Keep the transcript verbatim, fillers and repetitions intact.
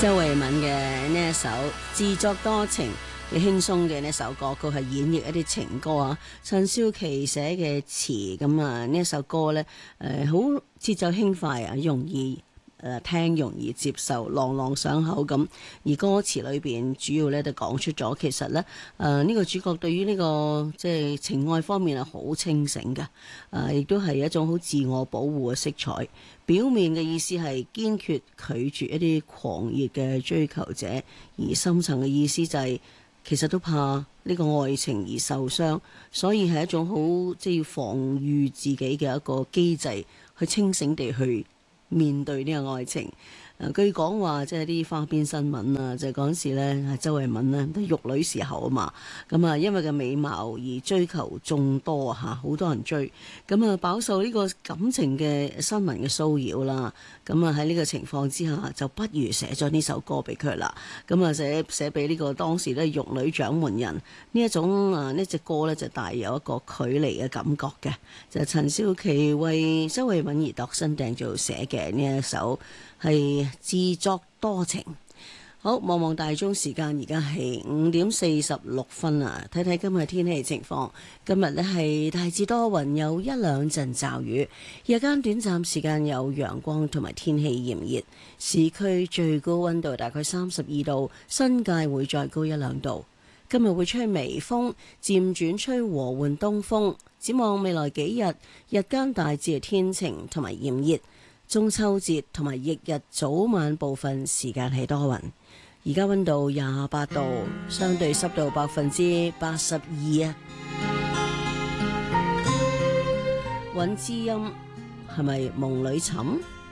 周慧敏嘅呢一首自作多情嘅輕鬆嘅呢首歌曲，係演繹一啲情歌啊。陳少琪寫嘅詞，咁啊呢一首歌呢，誒好節奏輕快啊，容易誒聽，容易接受，朗朗上口咁。而歌詞裏邊主要咧就講出咗，其實咧誒呢個主角對於呢個即係情愛方面係好清醒嘅，誒亦都係一種好自我保護嘅色彩。表面嘅意思係堅決拒絕一啲狂熱嘅追求者，而深層嘅意思就係其實都怕呢個愛情而受傷，所以係一種好即係要防禦自己嘅一個機制，去清醒地去面對呢個愛情。誒、呃、據講話即係啲花邊新聞啊，就係嗰陣時咧，周慧敏咧都玉女時候啊嘛，咁啊因為個美貌而追求眾多啊嚇，好多人追，咁啊飽受呢個感情嘅新聞嘅騷擾啦，咁啊喺呢個情況之下，就不如寫咗呢首歌俾佢啦，咁啊寫寫俾呢個當時咧玉女掌門人呢一種啊呢隻歌咧就帶有一個距離嘅感覺嘅，就係、陳少琪為周慧敏而度身訂造寫嘅呢一首係自作多情。好，望望大鐘時間，而家係五點四十六分啊！睇睇今日天氣情況。今日呢係大致多雲，有一兩陣驟雨，日間短暫時間有陽光同埋天氣炎熱。市區最高溫度大概三十二度，新界會再高一兩度。今日會吹微風，漸轉吹和緩東風。展望未來幾日，日間大致係天晴同埋炎熱。中秋節同埋翌日早晚部分時間係多雲，而家溫度廿八度，相對濕度百分之八十二啊。尹之音係咪夢裏尋？